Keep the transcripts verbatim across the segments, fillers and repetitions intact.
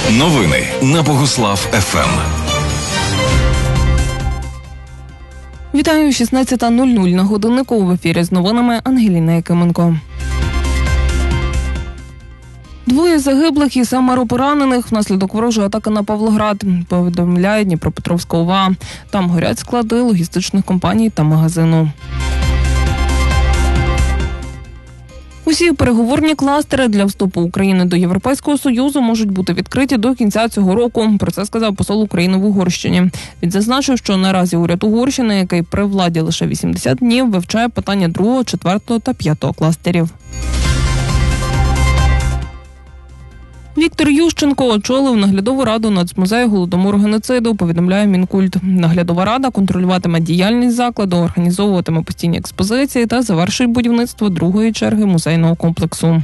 Новини на Богуслав еф ем. Вітаю, шістнадцята нуль нуль на годиннику. В ефірі з новинами Ангеліна Якименко. Двоє загиблих і семеро поранених внаслідок ворожої атаки на Павлоград, повідомляє Дніпропетровська ОВА. Там горять склади логістичних компаній та магазину. Усі переговорні кластери для вступу України до Європейського Союзу можуть бути відкриті до кінця цього року. Про це сказав посол України в Угорщині. Він зазначив, що наразі уряд Угорщини, який при владі лише вісімдесят днів, вивчає питання другого, четвертого та п'ятого кластерів. Віктор Ющенко очолив наглядову раду Нацмузею Голодомору геноциду, повідомляє Мінкульт. Наглядова рада контролюватиме діяльність закладу, організовуватиме постійні експозиції та завершить будівництво другої черги музейного комплексу.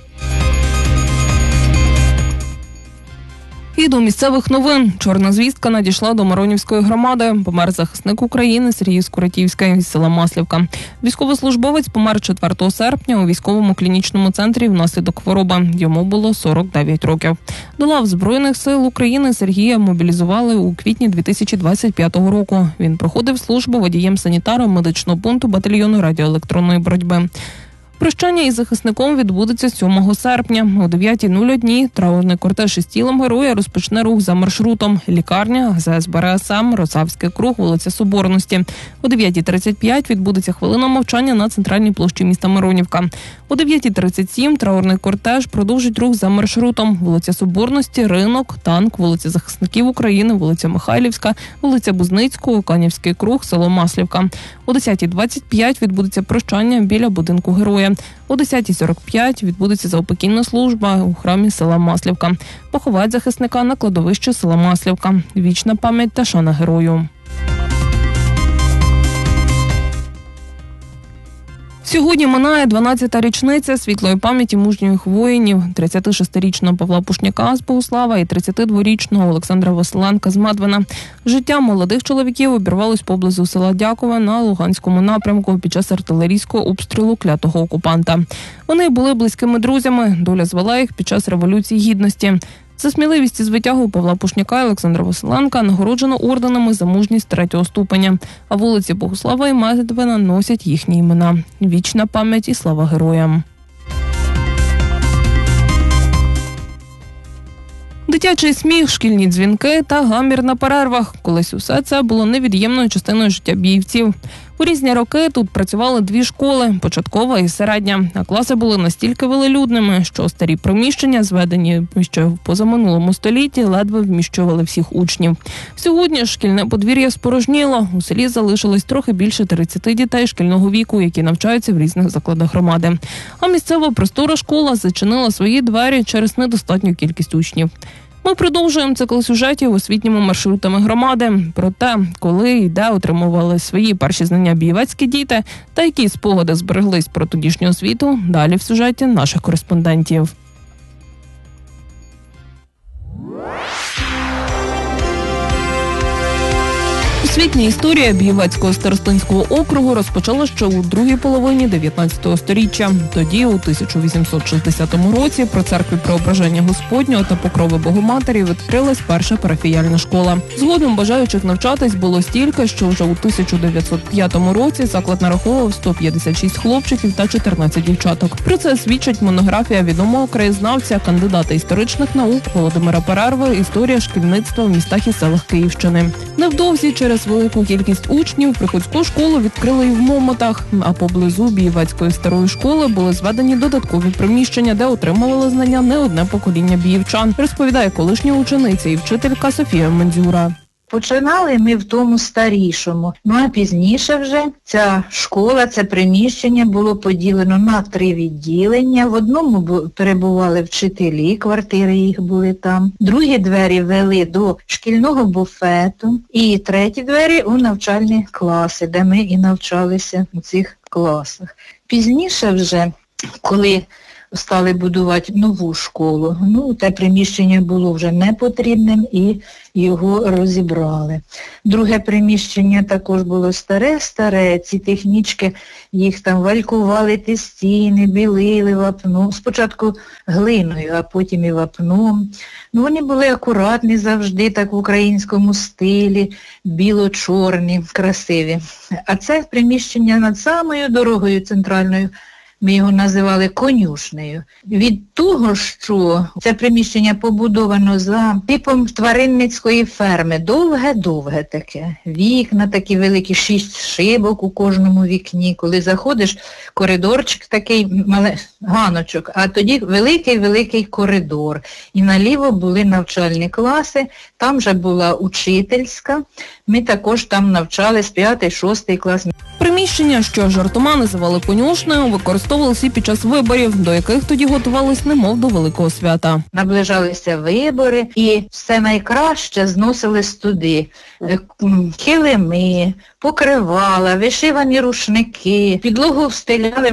І до місцевих новин. Чорна звістка надійшла до Миронівської громади. Помер захисник України Сергій Скуратівський із села Маслівка. Військовослужбовець помер четвертого серпня у військовому клінічному центрі внаслідок хвороби. Йому було сорок дев'ять років. До лав Збройних сил України Сергія мобілізували у квітні дві тисячі двадцять п'ятого року. Він проходив службу водієм-санітаром медичного пункту батальйону радіоелектронної боротьби. Прощання із захисником відбудеться сьомого серпня. О дев'ятій нуль один траурний кортеж із тілом героя розпочне рух за маршрутом. Лікарня, ГЗС БРСМ, Росавський круг, вулиця Соборності. О дев'ятій тридцять п'ять відбудеться хвилина мовчання на центральній площі міста Миронівка. О дев'ятій тридцять сім траурний кортеж продовжить рух за маршрутом. Вулиця Соборності, Ринок, Танк, вулиця Захисників України, вулиця Михайлівська, вулиця Бузницького, Канівський круг, село Маслівка. О десятій двадцять п'ять відбудеться прощання біля будинку героя. О десятій сорок п'ять відбудеться заупокійна служба у храмі села Маслівка. Поховають захисника на кладовищі села Маслівка. Вічна пам'ять та шана герою. Сьогодні минає дванадцята річниця світлої пам'яті мужніх воїнів тридцятишестирічного Павла Пушняка з Богуслава і тридцятидворічного Олександра Василенка з Медвина. Життя молодих чоловіків обірвалось поблизу села Дякове на Луганському напрямку під час артилерійського обстрілу клятого окупанта. Вони були близькими друзями, доля звела їх під час Революції Гідності. За сміливість і звитягу Павла Пушняка і Олександра Василенка нагороджено орденами за мужність третього ступеня, а вулиці Богуслава і Медвина носять їхні імена. Вічна пам'ять і слава героям. Дитячий сміх, шкільні дзвінки та гамір на перервах. Колись усе це було невід'ємною частиною життя біївців. У різні роки тут працювали дві школи – початкова і середня. А класи були настільки велелюдними, що старі приміщення, зведені ще в позаминулому столітті, ледве вміщували всіх учнів. Сьогодні шкільне подвір'я спорожніло. У селі залишилось трохи більше тридцяти дітей шкільного віку, які навчаються в різних закладах громади. А місцева простора школа зачинила свої двері через недостатню кількість учнів. Ми продовжуємо цикл сюжетів освітніми маршрутами громади. Про те, коли і де отримували свої перші знання бієвецькі діти та які спогади збереглись про тодішню освіту, далі в сюжеті наших кореспондентів. Освітня історія Бієвецького старостинського округу розпочала ще у другій половині дев'ятнадцятого сторіччя. Тоді, у тисяча вісімсот шістдесятому році, при церкві Преображення Господнього та Покрови Богоматері відкрилась перша парафіяльна школа. Згодом бажаючих навчатись було стільки, що вже у тисяча дев'ятсот п'ятому році заклад нараховував сто п'ятдесят шість хлопчиків та чотирнадцять дівчаток. Про це свідчить монографія відомого краєзнавця, кандидата історичних наук Володимира Перерви «Історія шкільництва в містах і селах Київщини». Невдовзі через велику кількість учнів приходську школу відкрили і в Момотах, а поблизу Бієвецької старої школи були зведені додаткові приміщення, де отримували знання не одне покоління біївчан, розповідає колишня учениця і вчителька Софія Мендзюра. Починали ми в тому старішому, ну а пізніше вже ця школа, це приміщення було поділено на три відділення. В одному перебували вчителі, квартири їх були там. Другі двері вели до шкільного буфету і треті двері у навчальні класи, де ми і навчалися у цих класах. Пізніше вже, коли стали будувати нову школу. Ну, те приміщення було вже не потрібним і його розібрали. Друге приміщення також було старе-старе, ці технічки, їх там валькували ті стіни, білили вапном, спочатку глиною, а потім і вапном. Ну, вони були акуратні завжди, так в українському стилі, біло-чорні, красиві. А це приміщення над самою дорогою центральною, ми його називали конюшнею. Від того, що це приміщення побудовано за типом тваринницької ферми, довге-довге таке. Вікна такі великі, шість шибок у кожному вікні. Коли заходиш, коридорчик такий, мале, ганочок, а тоді великий-великий коридор. І наліво були навчальні класи, там же була учительська. Ми також там навчались п'ятий-шостий клас. Приміщення, що жартома називали конюшнею, використовувалися під час виборів, до яких тоді готувались немов до великого свята. Наближалися вибори і все найкраще зносились туди. Килими, покривала, вишивані рушники, підлогу встеляли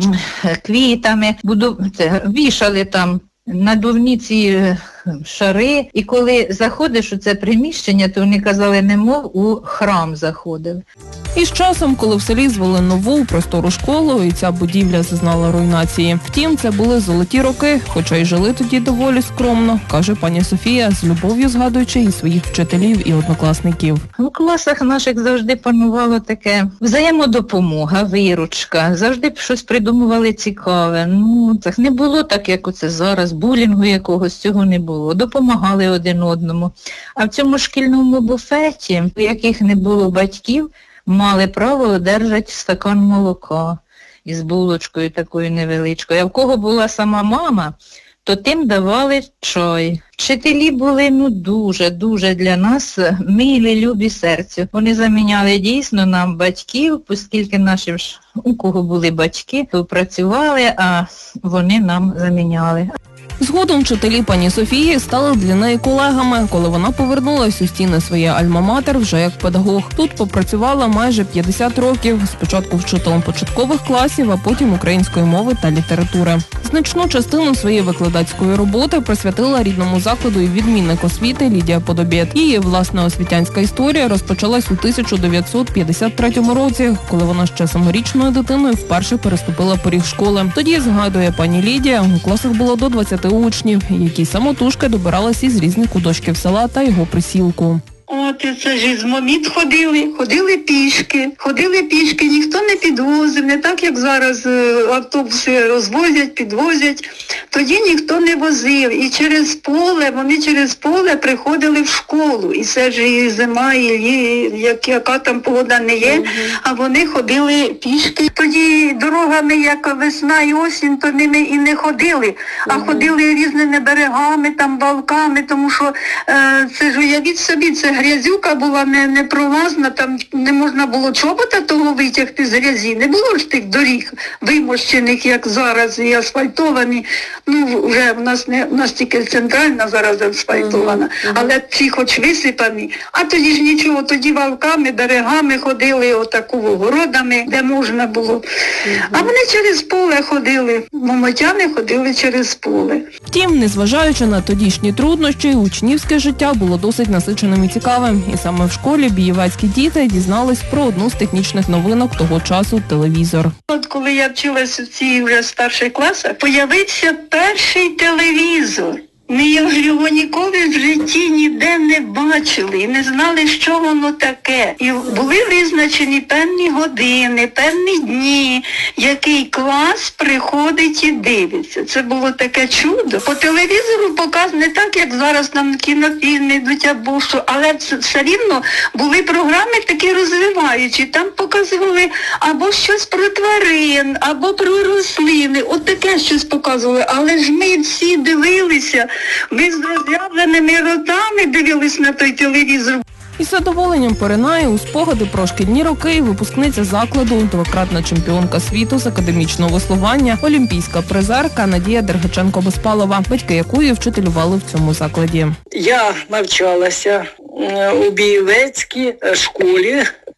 квітами, буду... вішали там надувні ці шари. І коли заходиш у це приміщення, то вони казали, немов у храм заходили. І з часом, коли в селі звели нову простору школу, і ця будівля зазнала руйнації. Втім, це були золоті роки, хоча й жили тоді доволі скромно, каже пані Софія, з любов'ю згадуючи і своїх вчителів, і однокласників. У класах наших завжди панувало таке взаємодопомога, виручка, завжди щось придумували цікаве. Ну, так не було так, як оце зараз, булінгу якогось, цього не було. Допомагали один одному. А в цьому шкільному буфеті, у яких не було батьків, мали право одержати стакан молока із булочкою такою невеличкою. А в кого була сама мама, то тим давали чай. Вчителі були ну дуже-дуже для нас милі, любі серцю. Вони заміняли дійсно нам батьків, оскільки наші, у кого були батьки, то працювали, а вони нам заміняли. Згодом вчителі пані Софії стали для неї колегами, коли вона повернулась у стіни своєї альма-матер вже як педагог. Тут попрацювала майже п'ятдесят років, спочатку вчителем початкових класів, а потім української мови та літератури. Значну частину своєї викладацької роботи присвятила рідному закладу і відмінник освіти Лідія Подобєт. Її власна освітянська історія розпочалась у тисяча дев'ятсот п'ятдесят третьому році, коли вона ще саморічною дитиною вперше переступила поріг школи. Тоді, згадує пані Лідія, у класах було до двадцяти учнів, які самотужки добиралися із різних куточків села та його присілку. От, це ж із Моміт ходили, ходили пішки, ходили пішки, ніхто не підвозив, не так, як зараз автобуси розвозять, підвозять. Тоді ніхто не возив, і через поле, вони через поле приходили в школу. І це ж і зима, і, і як, яка там погода не є, uh-huh. а вони ходили пішки. Тоді дорогами, як весна і осінь, то ними і не ходили, uh-huh. а ходили різними берегами, там, балками, тому що е, це ж уявіть собі, це грязюка була не, не пролазна, там не можна було чобота того витягти з грязі. Не було ж тих доріг вимощених, як зараз, і асфальтовані. Ну, вже в нас не в нас тільки центральна зараз асфальтована, uh-huh. але ці хоч висипані. А тоді ж нічого, тоді валками, берегами ходили, отаку городами, де можна було. Uh-huh. А вони через поле ходили, момотяни ходили через поле. Втім, незважаючи на тодішні труднощі, учнівське життя було досить насиченим і цікавим. І саме в школі бієвецькі діти дізнались про одну з технічних новинок того часу – телевізор. От коли я вчилася в цій вже старших класах, появився перший телевізор. Ми його ніколи в житті ніде не бачили і не знали, що воно таке. І були визначені певні години, певні дні, який клас приходить і дивиться. Це було таке чудо. По телевізору показ не так, як зараз там кінофільми йдуть або що, але все рівно були програми такі розвиваючі. Там показували або щось про тварин, або про рослини. От таке щось показували. Але ж ми всі дивилися. Ми з роз'явленими ротами дивились на той телевізор. Із задоволенням поринає у спогади про шкільні роки випускниця закладу, двократна чемпіонка світу з академічного веслування, олімпійська призерка Надія Дергаченко-Безпалова, батьки якої вчителювали в цьому закладі. Я навчалася у Бієвецькій школі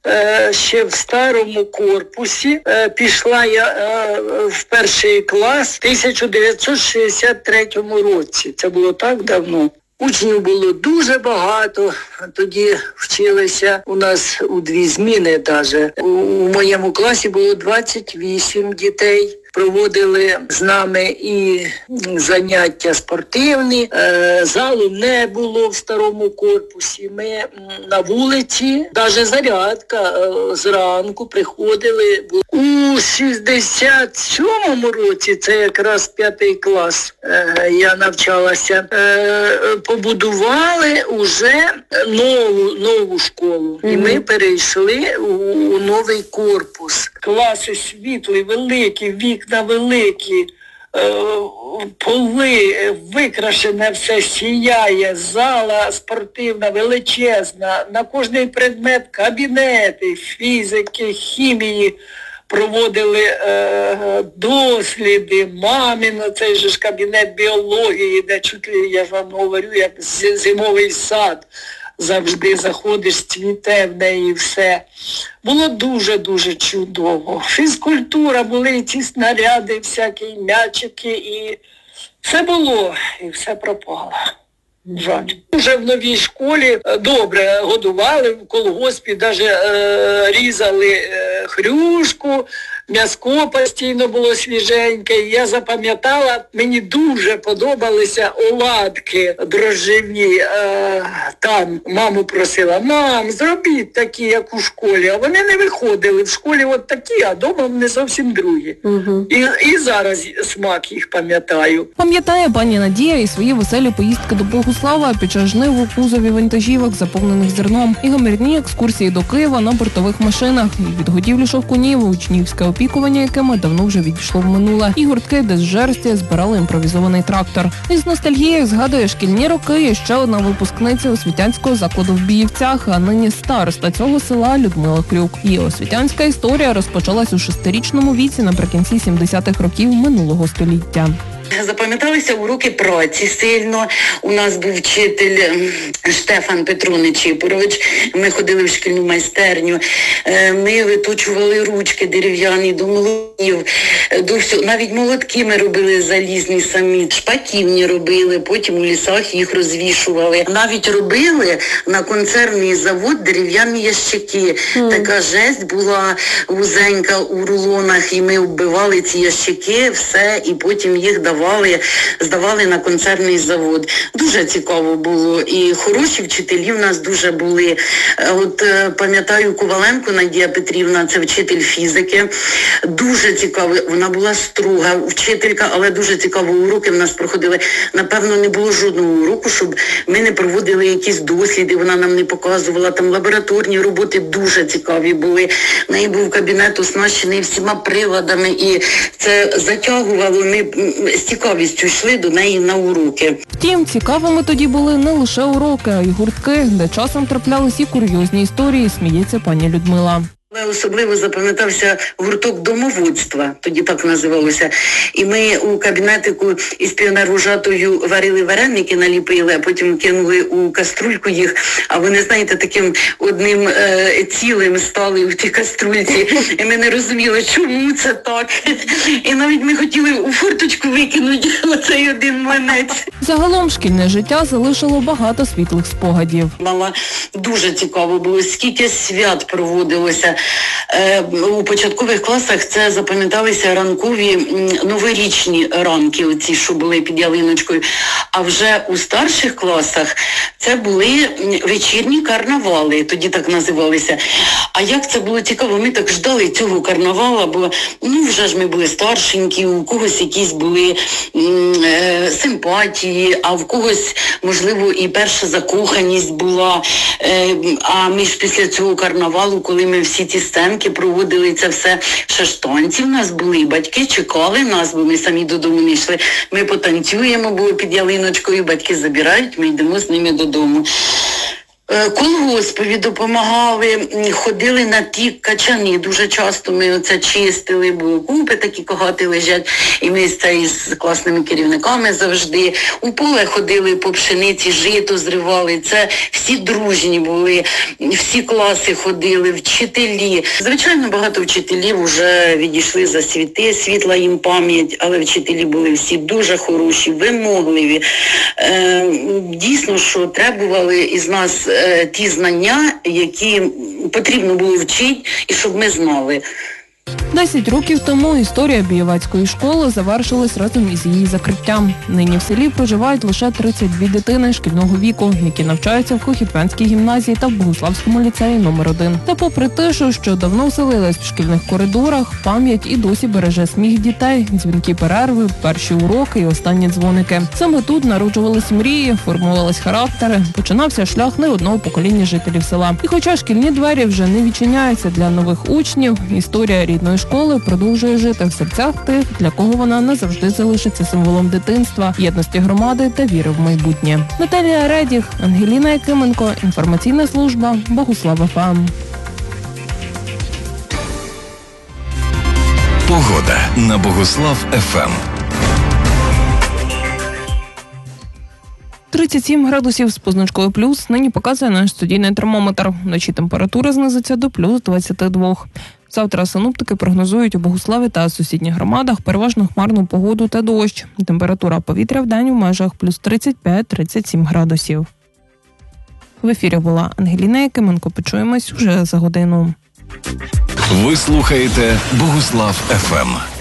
е, ще в старому корпусі. Е, пішла я е, в перший клас в тисяча дев'ятсот шістдесят третьому році. Це було так давно. Учнів було дуже багато, тоді вчилися у нас у дві зміни навіть. У, у моєму класі було двадцять вісім дітей. Проводили з нами і заняття спортивні, е, залу не було в старому корпусі. Ми на вулиці, навіть зарядка е, зранку приходили. У шістдесят сьомому році, це якраз п'ятий клас, е, я навчалася, е, побудували уже нову, нову школу. Mm-hmm. І ми перейшли у, у новий корпус. Класи світлі, великі, вікна великі, е, поли, викрашене все, сіяє, зала спортивна, величезна, на кожний предмет кабінети, фізики, хімії. Проводили е, досліди, мамино, цей же ж кабінет біології, де чуть ли, я вам говорю, як зимовий сад. Завжди заходиш, цвіте в неї все. Було дуже-дуже чудово. Фізкультура, були ці снаряди, всякі м'ячики, і все було, і все пропало. Жаль. Вже в новій школі добре годували, в колгоспі навіть е, різали е, хрюшку, м'яско постійно було свіженьке. Я запам'ятала, мені дуже подобалися оладки дрожжеві. Е, там маму просила, мам, зробіть такі, як у школі. А вони не виходили. В школі от такі, а вдома вони зовсім другі. Угу. І, і зараз смак їх пам'ятаю. Пам'ятає пані Надія і свої веселі поїздки до Богуслава під час жнив у кузові вантажівок, заповнених зерном, і гамірні екскурсії до Києва на бортових машинах, і відгодівлі шовкунів, учнівське опікування, якими давно вже відійшло в минуле, і гуртки, де з жерсті збирали імпровізований трактор. І з ностальгією згадує шкільні роки і ще одна випускниця освітянського закладу в Біївцях, а нині староста цього села Людмила Крюк. Її освітянська історія розпочалась у шестирічному віці наприкінці сімдесятих років минулого століття. Запам'яталися уроки праці сильно. У нас був вчитель Штефан Петрович Чіпорович. Ми ходили в шкільну майстерню. Ми виточували ручки дерев'яні до молотків, до всього. Навіть молотки ми робили залізні самі, шпаківні робили, потім у лісах їх розвішували. Навіть робили на консервний завод дерев'яні ящики. Mm. Така жесть була вузенька у рулонах, і ми оббивали ці ящики, все, і потім їх давали. Здавали, здавали на консервний завод. Дуже цікаво було. І хороші вчителі в нас дуже були. От пам'ятаю Коваленко Надія Петрівна, це вчитель фізики. Дуже цікаво. Вона була строга вчителька, але дуже цікаво уроки в нас проходили. Напевно, не було жодного уроку, щоб ми не проводили якісь досліди. Вона нам не показувала. Там лабораторні роботи дуже цікаві були. В неї був кабінет оснащений всіма приладами. І це затягувало. Ми з цікавістю йшли до неї на уроки. Втім, цікавими тоді були не лише уроки, а й гуртки, де часом траплялись і курйозні історії, сміється пані Людмила. Але особливо запам'ятався гурток домоводства, тоді так називалося. І ми у кабінетику із піонервожатою варили вареники, наліпили, а потім кинули у каструльку їх. А вони, знаєте, таким одним е, цілим стали в тій каструльці. І ми не розуміли, чому це так. І навіть ми хотіли у форточку викинути оцей один млинець. Загалом шкільне життя залишило багато світлих спогадів. Мала дуже цікаво було, скільки свят проводилося. Е, у початкових класах це запам'яталися ранкові новорічні ранки, оці, що були під ялиночкою. А вже у старших класах це були вечірні карнавали, тоді так називалися. А як це було цікаво, ми так ждали цього карнавала, бо ну вже ж ми були старшенькі, у когось якісь були е, симпатії, а в когось, можливо, і перша закоханість була. Е, а ми ж після цього карнавалу, коли ми всі ці сценки проводили, це все, ще ж танці в нас були, і батьки чекали нас, бо ми самі додому не йшли. Ми потанцюємо, бо під ялиночкою батьки забирають, ми йдемо з ними додому. Колгоспові допомагали, ходили на ті качани. Дуже часто ми оце чистили, бо купи такі когати лежать, і ми це із класними керівниками завжди. У поле ходили по пшениці, жито зривали. Це всі дружні були, всі класи ходили, вчителі. Звичайно, багато вчителів вже відійшли за світи, світла їм пам'ять, але вчителі були всі дуже хороші, вимогливі. Дійсно, що требували із нас ті знання, які потрібно було вчити, і щоб ми знали. Десять років тому історія Бієвацької школи завершилась разом із її закриттям. Нині в селі проживають лише тридцять дві дитини шкільного віку, які навчаються в Кохітвянській гімназії та в Богуславському ліцеї номер один. Та попри те, що давно вселилась в шкільних коридорах, пам'ять і досі береже сміх дітей, дзвінки перерви, перші уроки і останні дзвоники. Саме тут народжувались мрії, формувались характери, починався шлях не одного покоління жителів села. І хоча шкільні двері вже не відчиняються для нових учнів, історія рідної школи продовжує жити в серцях тих, для кого вона назавжди залишиться символом дитинства, єдності громади та віри в майбутнє. Наталія Редіх, Ангеліна Якименко, інформаційна служба Богуслав ФМ. Погода на Богуслав ФМ. тридцять сім градусів з позначкою плюс нині показує наш студійний термометр. Вночі температура знизиться до плюс двадцять два. Завтра синоптики прогнозують у Богуславі та сусідніх громадах переважно хмарну погоду та дощ. Температура повітря вдень у межах плюс тридцять п'ять - тридцять сім градусів. В ефірі була Ангеліна Якименко. Почуємось уже за годину. Ви слухаєте Богуслав ФМ.